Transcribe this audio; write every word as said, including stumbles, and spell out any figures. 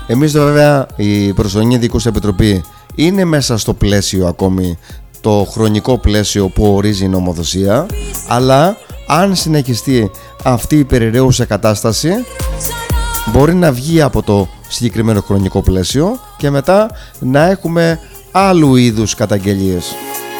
Εμείς βέβαια η προσωρινή Δικούσα Επιτροπή είναι μέσα στο πλαίσιο ακόμη, το χρονικό πλαίσιο που ορίζει η νομοθεσία, αλλά αν συνεχιστεί αυτή η περιραίουσα κατάσταση μπορεί να βγει από το συγκεκριμένο χρονικό πλαίσιο και μετά να έχουμε άλλου είδους καταγγελίες.